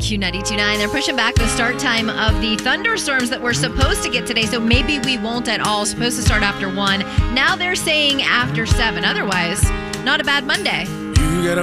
Q92.9. They're pushing back the start time of the thunderstorms that we're supposed to get today, so maybe we won't at all. Supposed to start after 1. Now they're saying after 7. Otherwise, not a bad Monday.